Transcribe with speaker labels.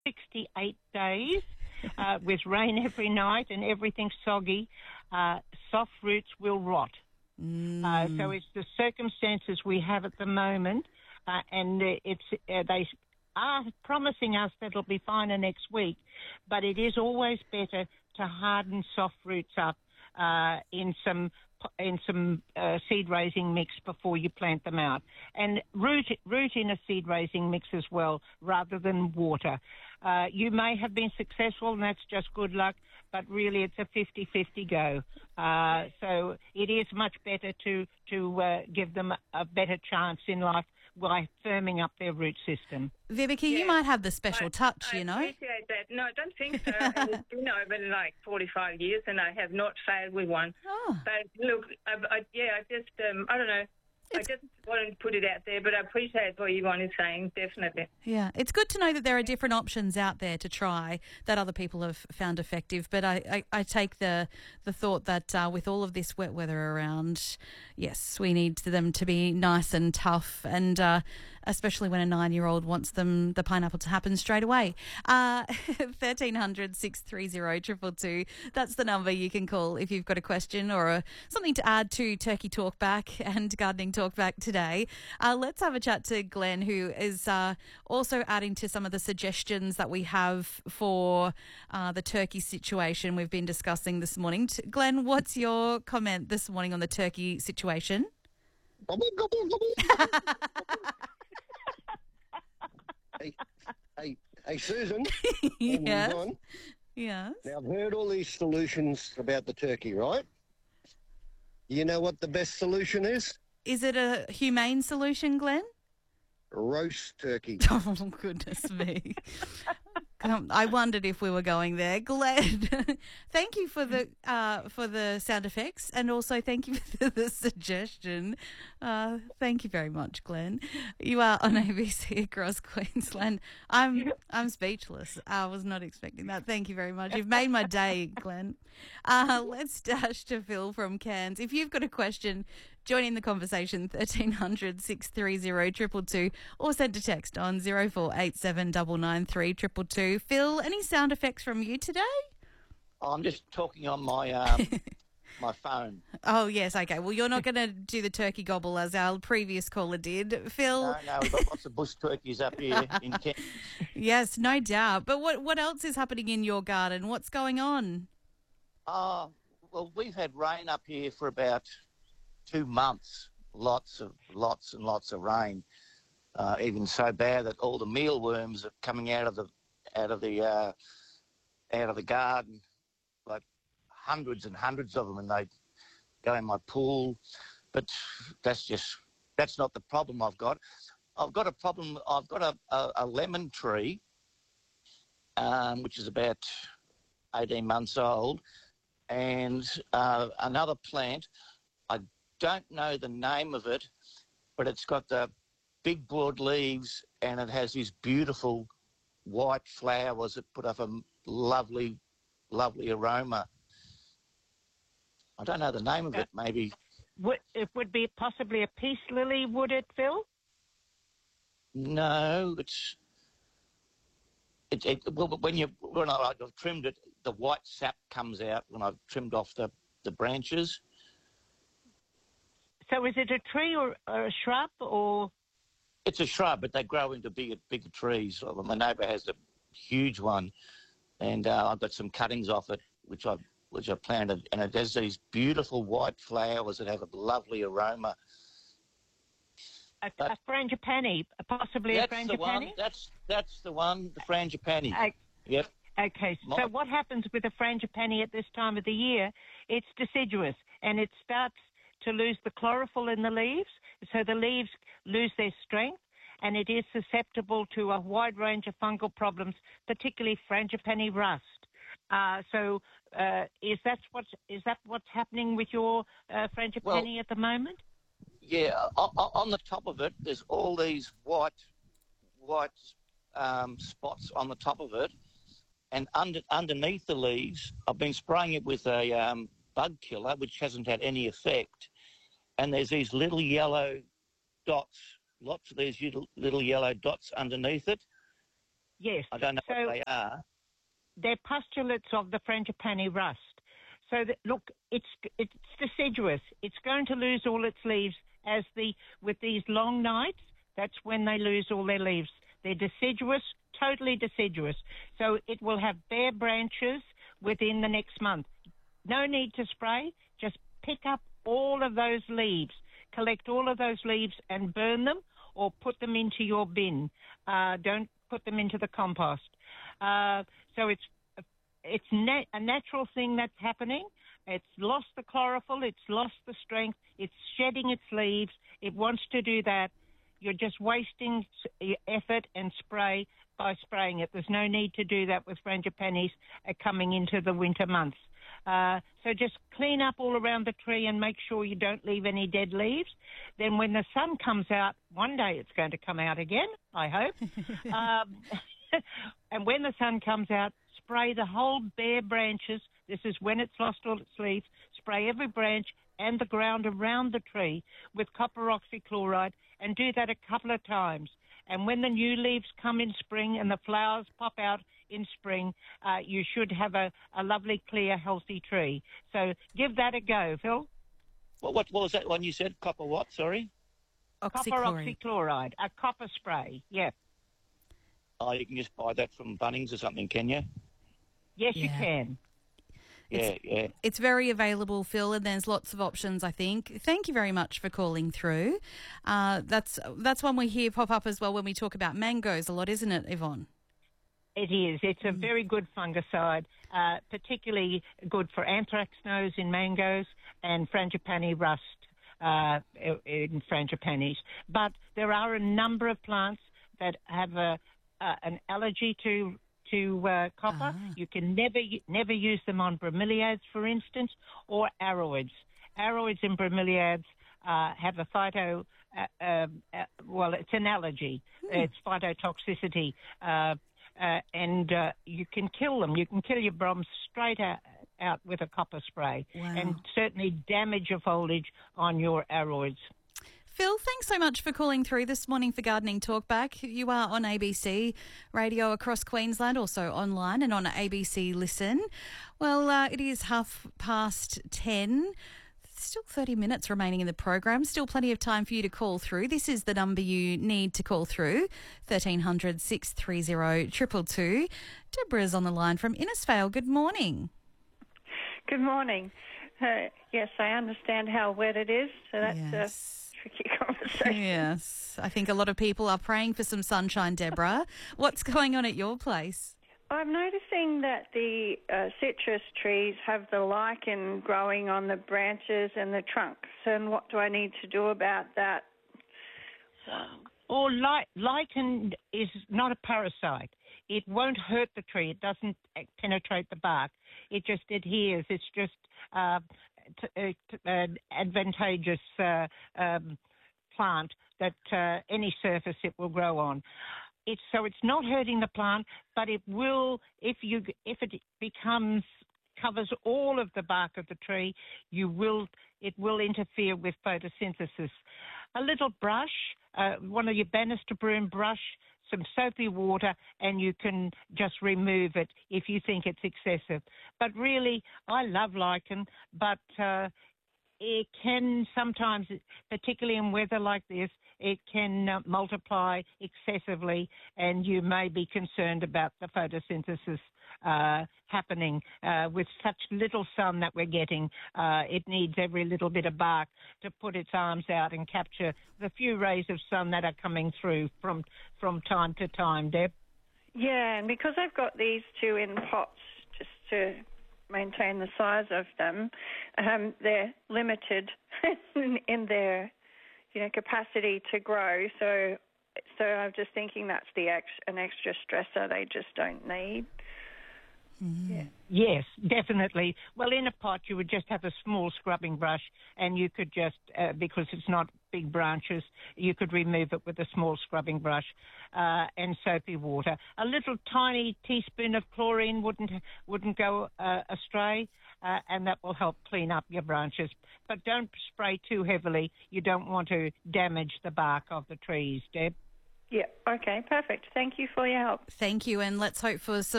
Speaker 1: 68 days with rain every night and everything soggy, soft roots will rot. So it's the circumstances we have at the moment, and they are promising us that it'll be finer next week, but it is always better to harden soft roots up in some seed raising mix before you plant them out, and root in a seed raising mix as well rather than water. You may have been successful, and that's just good luck, but really it's a 50-50 go. So it is much better to give them a better chance in life by firming up their root system.
Speaker 2: Vivica, you might have the special touch,
Speaker 3: I appreciate that. No, I don't think so. It's been over like 45 years and I have not failed with one.
Speaker 2: Oh.
Speaker 3: But look, I don't know. I just wanted to put it out there, but I appreciate what Yvonne is saying, definitely.
Speaker 2: Yeah, it's good to know that there are different options out there to try that other people have found effective. But I take the thought that with all of this wet weather around, yes, we need them to be nice and tough, and especially when a 9-year-old wants the pineapple to happen straight away. 1300 630 222. That's the number you can call if you've got a question or something to add to Turkey Talk Back and Gardening Talk Back today. Let's have a chat to Glenn, who is also adding to some of the suggestions that we have for the turkey situation we've been discussing this morning. Glenn, what's your comment this morning on the turkey situation?
Speaker 4: Hey, Susan.
Speaker 2: Yes. Yes.
Speaker 4: Now, I've heard all these solutions about the turkey, right? You know what the best solution is?
Speaker 2: Is it a humane solution, Glenn?
Speaker 4: Roast turkey.
Speaker 2: Oh, goodness me. I wondered if we were going there. Glenn, thank you for the sound effects, and also thank you for the suggestion. Thank you very much, Glenn. You are on ABC across Queensland. I'm speechless. I was not expecting that. Thank you very much. You've made my day, Glenn. Let's dash to Phil from Cairns. If you've got a question, join in the conversation, 1300 630 222, or send a text on 0487 993 222. Phil, any sound effects from you today?
Speaker 5: I'm just talking on my my phone.
Speaker 2: Oh, yes, okay. Well, you're not going to do the turkey gobble as our previous caller did. Phil?
Speaker 5: No, we've got lots of bush turkeys up here in Kent.
Speaker 2: Yes, no doubt. But what else is happening in your garden? What's going on?
Speaker 5: Well, we've had rain up here for about 2 months, lots and lots of rain, even so bad that all the mealworms are coming out of the garden, like hundreds and hundreds of them, and they go in my pool. But that's not the problem I've got. I've got a problem. I've got a lemon tree, which is about 18 months old, and another plant. I don't know the name of it, but it's got the big broad leaves and it has these beautiful white flowers that put up a lovely, lovely aroma. I don't know the name of it, maybe.
Speaker 1: It would be possibly a peace lily, would it, Phil?
Speaker 5: No, well, when I've trimmed it, the white sap comes out when I've trimmed off the branches.
Speaker 1: So is it a tree or a shrub or?
Speaker 5: It's a shrub, but they grow into bigger trees. My neighbour has a huge one, and I've got some cuttings off it, which I planted, and it has these beautiful white flowers that have a lovely aroma.
Speaker 1: A frangipani, possibly a frangipani?
Speaker 5: That's the one, the frangipani. Yep.
Speaker 1: Okay, so what happens with a frangipani at this time of the year? It's deciduous, and it starts to lose the chlorophyll in the leaves, so the leaves lose their strength, and it is susceptible to a wide range of fungal problems, particularly frangipani rust. Is that what's happening with your frangipani at the moment?
Speaker 5: Yeah, on the top of it, there's all these white spots on the top of it, and underneath the leaves, I've been spraying it with a bug killer, which hasn't had any effect. And there's these little yellow dots, lots of these little yellow dots underneath it.
Speaker 1: Yes.
Speaker 5: I don't know
Speaker 1: So
Speaker 5: what they are.
Speaker 1: they're pustulates of the frangipani rust. So that, look, it's deciduous. It's going to lose all its leaves with these long nights. That's when they lose all their leaves. They're deciduous, totally deciduous. So it will have bare branches within the next month. No need to spray. Just pick up all of those leaves, collect all of those leaves and burn them or put them into your bin. Don't put them into the compost. So it's a natural thing that's happening. It's lost the chlorophyll. It's lost the strength. It's shedding its leaves. It wants to do that. You're just wasting your effort and spray by spraying it. There's no need to do that with frangipanis coming into the winter months. So just clean up all around the tree and make sure you don't leave any dead leaves. Then when the sun comes out, one day it's going to come out again, I hope. And when the sun comes out, spray the whole bare branches. This is when it's lost all its leaves. Spray every branch and the ground around the tree with copper oxychloride, and do that a couple of times. And when the new leaves come in spring and the flowers pop out in spring, you should have a lovely, clear, healthy tree. So give that a go, Phil.
Speaker 5: What was that one you said? Copper what, sorry?
Speaker 1: Copper oxychloride, a copper spray, yeah.
Speaker 5: Oh, you can just buy that from Bunnings or something, can you?
Speaker 1: Yes, you can.
Speaker 5: Yeah.
Speaker 2: It's very available, Phil, and there's lots of options, I think. Thank you very much for calling through. That's one we hear pop up as well when we talk about mangoes a lot, isn't it, Yvonne?
Speaker 1: It is. It's a very good fungicide, particularly good for anthrax nose in mangoes and frangipani rust in frangipanis. But there are a number of plants that have an allergy to copper. You can never use them on bromeliads, for instance, or aroids. Aroids and bromeliads have a it's an allergy. It's phytotoxicity, and you can kill them. You can kill your broms straight out with a copper spray, and certainly damage your foliage on your aroids.
Speaker 2: Phil, thanks so much for calling through this morning for Gardening Talkback. You are on ABC Radio across Queensland, also online and on ABC Listen. Well, it is 10:30. Still 30 minutes remaining in the program. Still plenty of time for you to call through. This is the number you need to call through, 1300 630 222. Deborah's on the line from Innisfail. Good morning.
Speaker 6: Good morning. Yes, I understand how wet it is, so that's tricky conversation.
Speaker 2: Yes, I think a lot of people are praying for some sunshine, Deborah. What's going on at your place?
Speaker 6: I'm noticing that the citrus trees have the lichen growing on the branches and the trunks, and what do I need to do about that?
Speaker 1: Lichen is not a parasite. It won't hurt the tree. It doesn't penetrate the bark. It just adheres. It's just an advantageous plant that any surface it will grow on. So it's not hurting the plant, but it will, if it covers all of the bark of the tree, it will interfere with photosynthesis. A little brush, one of your banister broom brush, some soapy water, and you can just remove it if you think it's excessive. But really, I love lichen, but it can sometimes, particularly in weather like this, it can multiply excessively, and you may be concerned about the photosynthesis happening with such little sun that we're getting. It needs every little bit of bark to put its arms out and capture the few rays of sun that are coming through from time to time, Deb.
Speaker 6: Yeah, and because I've got these two in pots just to maintain the size of them, they're limited in their capacity to grow. So I'm just thinking that's an extra stressor they just don't need.
Speaker 1: Yeah. Yes, definitely. Well, in a pot, you would just have a small scrubbing brush, and you could just, because it's not big branches, you could remove it with a small scrubbing brush and soapy water. A little tiny teaspoon of chlorine wouldn't go astray, and that will help clean up your branches. But don't spray too heavily. You don't want to damage the bark of the trees, Deb.
Speaker 6: Yeah, okay, perfect. Thank you for your help.
Speaker 2: Thank you, and let's hope for some